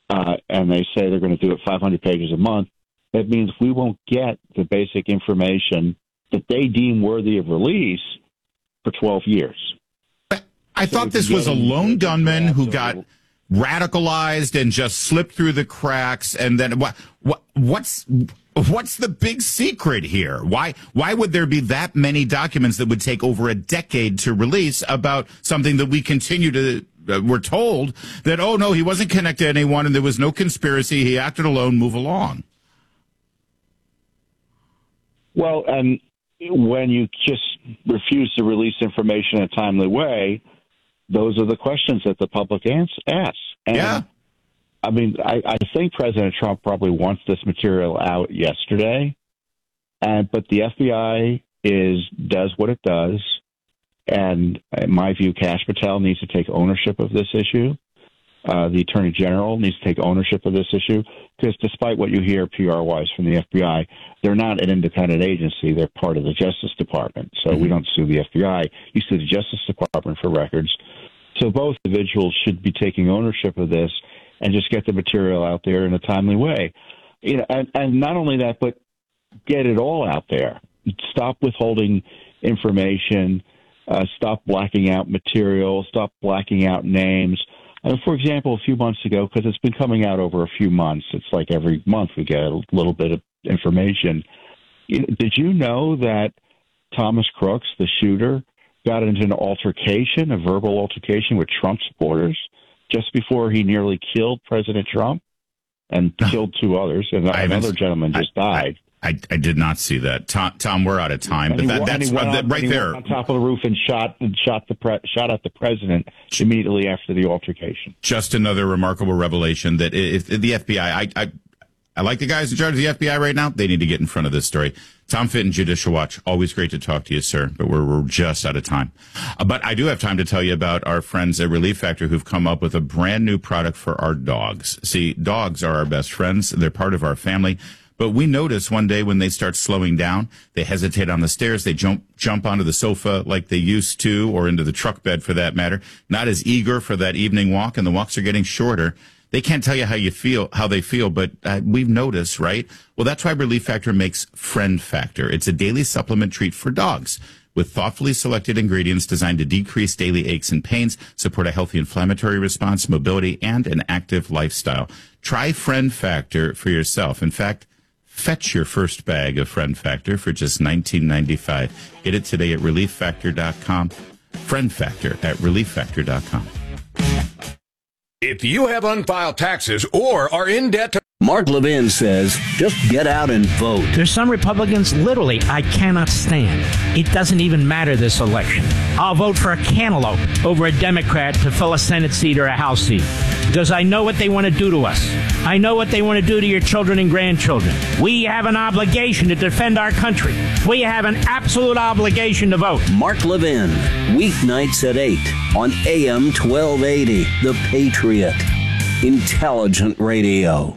and they say they're going to do it 500 pages a month, that means we won't get the basic information that they deem worthy of release for 12 years. I thought this was a lone gunman who got radicalized and just slipped through the cracks. And then what's the big secret here? Why would there be that many documents that would take over a decade to release about something that we continue to we're told that, oh, no, he wasn't connected to anyone and there was no conspiracy. He acted alone. Move along. Well, and when you just refuse to release information in a timely way, those are the questions that the public asks. And, yeah. I mean, I think President Trump probably wants this material out yesterday, but the FBI does what it does. And in my view, Kash Patel needs to take ownership of this issue. The Attorney General needs to take ownership of this issue because despite what you hear PR-wise from the FBI, they're not an independent agency. They're part of the Justice Department. So we don't sue the FBI. You sue the Justice Department for records. So both individuals should be taking ownership of this and just get the material out there in a timely way. You know, and not only that, but get it all out there. Stop withholding information. Stop blacking out material. Stop blacking out names. For example, a few months ago, because it's been coming out over a few months, it's like every month we get a little bit of information. Did you know that Thomas Crooks, the shooter, got into an altercation, a verbal altercation with Trump supporters just before he nearly killed President Trump and killed two others, and another gentleman just died? I did not see that. Tom, we're out of time, but that's right there. On top of the roof and shot at the president immediately after the altercation. Just another remarkable revelation that if the FBI, I like the guys in charge of the FBI right now. They need to get in front of this story. Tom Fitton, Judicial Watch. Always great to talk to you, sir, but we're just out of time. But I do have time to tell you about our friends at Relief Factor who've come up with a brand new product for our dogs. See, dogs are our best friends. They're part of our family. But we notice one day when they start slowing down, they hesitate on the stairs, they jump onto the sofa like they used to, or into the truck bed for that matter, not as eager for that evening walk, and the walks are getting shorter. They can't tell you how they feel, but we've noticed, right? Well, that's why Relief Factor makes Friend Factor. It's a daily supplement treat for dogs with thoughtfully selected ingredients designed to decrease daily aches and pains, support a healthy inflammatory response, mobility, and an active lifestyle. Try Friend Factor for yourself. In fact, fetch your first bag of Friend Factor for just $19.95. Get it today at ReliefFactor.com. Friend Factor at ReliefFactor.com. If you have unfiled taxes or are in debt to... Mark Levin says, just get out and vote. There's some Republicans, literally, I cannot stand. It doesn't even matter this election. I'll vote for a cantaloupe over a Democrat to fill a Senate seat or a House seat. Because I know what they want to do to us. I know what they want to do to your children and grandchildren. We have an obligation to defend our country. We have an absolute obligation to vote. Mark Levin, weeknights at 8 on AM 1280, The Patriot. Intelligent radio.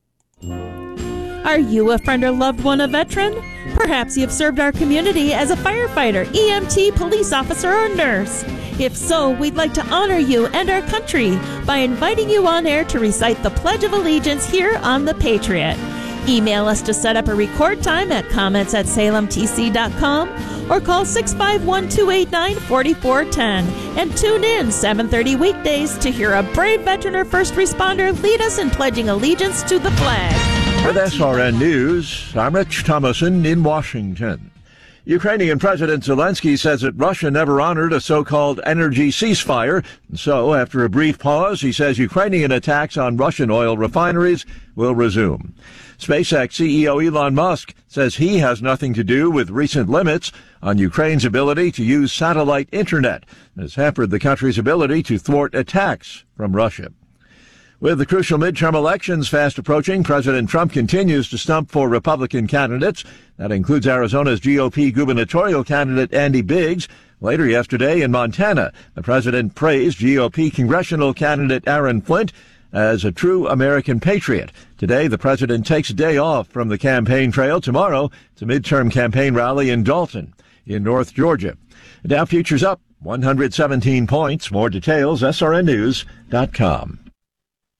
Are you a friend or loved one a veteran? Perhaps you have served our community as a firefighter, EMT, police officer, or nurse. If so, we'd like to honor you and our country by inviting you on air to recite the Pledge of Allegiance here on The Patriot. Email us to set up a record time at comments@salemtc.com or call 651-289-4410 and tune in 7:30 weekdays to hear a brave veteran or first responder lead us in pledging allegiance to the flag. With SRN News, I'm Rich Thomason in Washington. Ukrainian President Zelensky says that Russia never honored a so-called energy ceasefire. And so, after a brief pause, he says Ukrainian attacks on Russian oil refineries will resume. SpaceX CEO Elon Musk says he has nothing to do with recent limits on Ukraine's ability to use satellite internet, and has hampered the country's ability to thwart attacks from Russia. With the crucial midterm elections fast approaching, President Trump continues to stump for Republican candidates. That includes Arizona's GOP gubernatorial candidate Andy Biggs. Later yesterday in Montana, the president praised GOP congressional candidate Aaron Flint as a true American patriot. Today, the president takes a day off from the campaign trail. Tomorrow, it's a midterm campaign rally in Dalton, in North Georgia. The Dow futures up 117 points. More details, srnnews.com.